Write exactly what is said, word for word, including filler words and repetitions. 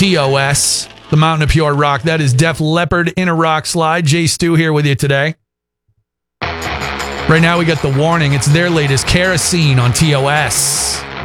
T O S, the Mountain of Pure Rock. That is Def Leppard in a Rock Slide. Jay Stu here with you today. Right now we got The Warning. It's their latest Kerosene on T O S.